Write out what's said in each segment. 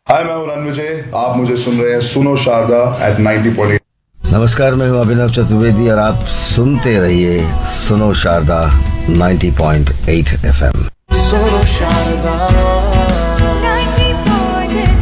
हाय, मैं हूं रणविजय। आप मुझे सुन रहे हैं सुनो शारदा एट 90.8। नमस्कार, मैं हूं अभिनव चतुर्वेदी और आप सुनते रहिए सुनो शारदा 90.8 FM। सुनो शारदा 90.8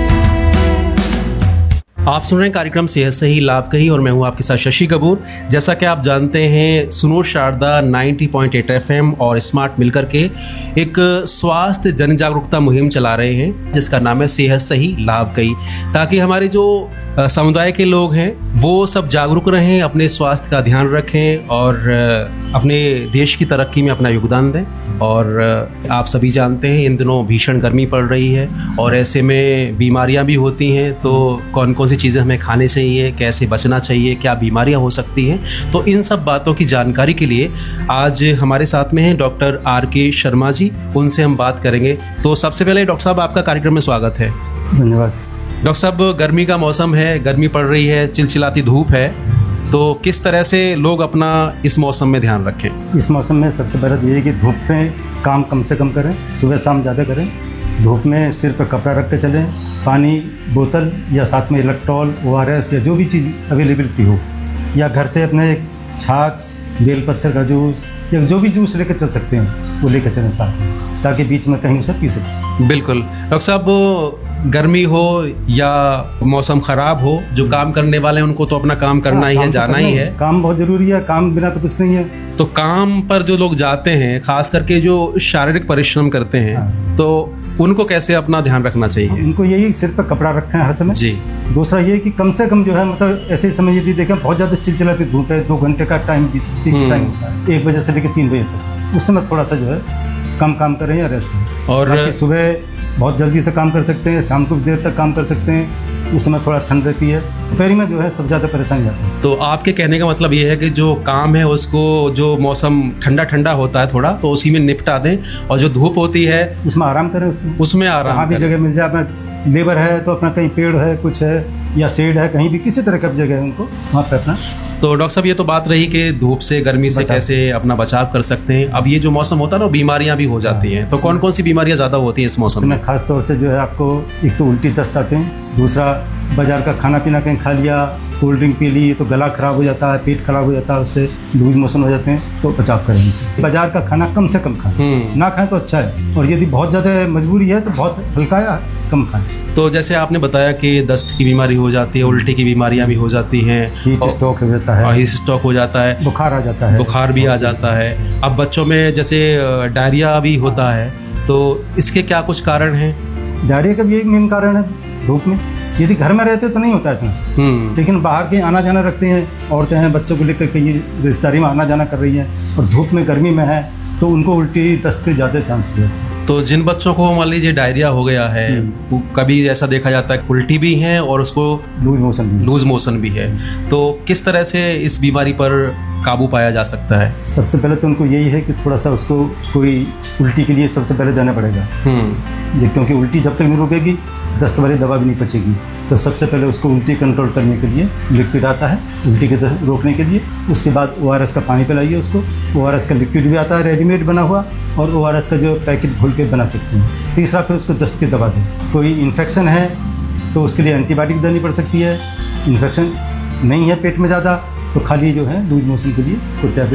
आप सुन रहे हैं कार्यक्रम सेहत सही लाभ कही और मैं हूं आपके साथ शशि कपूर। जैसा कि आप जानते हैं, सुनो शारदा 90.8 FM और स्मार्ट मिलकर के एक स्वास्थ्य जन जागरूकता मुहिम चला रहे हैं जिसका नाम है सेहत सही लाभ कही, ताकि हमारे जो समुदाय के लोग हैं वो सब जागरूक रहें, अपने स्वास्थ्य का ध्यान रखें और अपने देश की तरक्की में अपना योगदान दें। और आप सभी जानते हैं इन दिनों भीषण गर्मी पड़ रही है और ऐसे में बीमारियां भी होती हैं, तो कौन कौन सी चीज़ें हमें खाने चाहिए, कैसे बचना चाहिए, क्या बीमारियां हो सकती हैं, तो इन सब बातों की जानकारी के लिए आज हमारे साथ में हैं डॉक्टर RK शर्मा जी। उनसे हम बात करेंगे। तो सबसे पहले डॉक्टर साहब, आपका कार्यक्रम में स्वागत है। धन्यवाद। डॉक्टर साहब, गर्मी का मौसम है, गर्मी पड़ रही है, चिलचिलाती धूप है, तो किस तरह से लोग अपना इस मौसम में ध्यान रखें? इस मौसम में सबसे पहले तो ये है कि धूप में काम कम से कम करें, सुबह शाम ज़्यादा करें। धूप में सिर पर कपड़ा रख के चलें, पानी बोतल या साथ में इलेक्ट्रॉल, ORS या जो भी चीज़ अवेलेबिलिटी हो, या घर से अपने एक छाछ, बेलपत्थर का जूस या जो भी जूस लेकर चल सकते हैं वो लेकर चलें साथ में, ताकि बीच में कहीं उसे पी सकें। बिल्कुल। डॉक्टर साहब, गर्मी हो या मौसम खराब हो, जो काम करने वाले हैं उनको तो अपना काम करना ही है, जाना ही है। काम बहुत ज़रूरी है, काम बिना तो कुछ नहीं है। तो काम पर जो लोग जाते हैं, खास करके जो शारीरिक परिश्रम करते हैं, तो उनको कैसे अपना ध्यान रखना चाहिए? उनको यही सिर पर कपड़ा रखें हर समय जी। दूसरा ये कि कम से कम जो है, मतलब ऐसे ही समझ यदि देखें बहुत ज़्यादा चिलचिलाती धूप है, 2 घंटे का टाइम होता है, 1 बजे से लेकर 3 बजे तक, उस समय थोड़ा सा जो है कम काम करें या रेस्ट करें। और सुबह बहुत जल्दी से काम कर सकते हैं, शाम को भी देर तक काम कर सकते हैं, उस समय थोड़ा ठंड रहती है, दोपहर में जो है सब ज़्यादा परेशानी आती है। तो आपके कहने का मतलब ये है कि जो काम है उसको, जो मौसम ठंडा ठंडा होता है थोड़ा, तो उसी में निपटा दें, और जो धूप होती है उसमें आराम करें, उसमें आराम कहीं भी करें। जगह मिल जाए, अपना लेबर है तो अपना कहीं पेड़ है कुछ है या शेड है, कहीं भी किसी तरह का जगह है उनको वहाँ पर अपना। तो डॉक्टर साहब, ये तो बात रही कि धूप से, गर्मी से कैसे अपना बचाव कर सकते हैं। अब ये जो मौसम होता है ना, बीमारियां भी हो जाती हैं, तो कौन कौन सी बीमारियां ज़्यादा होती हैं इस मौसम में? खास तौर से जो है आपको एक तो उल्टी दस्त आते हैं, दूसरा बाजार का खाना पीना कहीं खा लिया, कोल्ड ड्रिंक पी ली तो गला खराब हो जाता है, पेट खराब हो जाता है, उससे लूज मोशन हो जाते हैं, तो बचाव करें इनसे। बाजार का खाना कम से कम खाएं, ना खाएं तो अच्छा है, और यदि बहुत ज़्यादा मजबूरी है तो बहुत हल्का या कम खाएं। तो जैसे आपने बताया कि दस्त की बीमारी हो जाती है, उल्टी की बीमारियां भी हो जाती हैं, हीट स्ट्रोक हो जाता है, हीट स्ट्रोक हो जाता है, बुखार आ जाता है, बुखार भी आ जाता है। अब बच्चों में जैसे डायरिया भी होता है, तो इसके क्या कुछ कारण हैं? डायरिया का भी एक मेन कारण है धूप में। यदि घर में रहते तो नहीं होता इतना, लेकिन बाहर के आना जाना रखते हैं, औरतें हैं, बच्चों को लेकर कहीं रिश्तेदारी में आना जाना कर रही हैं और धूप में गर्मी में है, तो उनको उल्टी दस्त के ज़्यादा चांसेस है। तो जिन बच्चों को मान लीजिए डायरिया हो गया है, कभी ऐसा देखा जाता है उल्टी भी है और उसको लूज मोशन भी है, तो किस तरह से इस बीमारी पर काबू पाया जा सकता है? सबसे पहले तो उनको यही है कि थोड़ा सा उसको कोई उल्टी के लिए सबसे पहले जाना पड़ेगा, क्योंकि उल्टी जब तक नहीं रुकेगी दस्त वाली दवा भी नहीं पचेगी। तो सबसे पहले उसको उल्टी कंट्रोल करने के लिए लिक्विड आता है उल्टी के रोकने के लिए, उसके बाद ORS का पानी पिलाइए उसको। ORS का लिक्विड भी आता है रेडीमेड बना हुआ, और ORS का जो पैकेट घोल के बना सकते हैं। तीसरा, फिर उसको दस्त की दवा दें। कोई इन्फेक्शन है तो उसके लिए एंटीबायोटिक देनी पड़ सकती है। इन्फेक्शन नहीं है पेट में ज़्यादा तो खाली जो है लूज मोशन के लिए कोई टैबलेट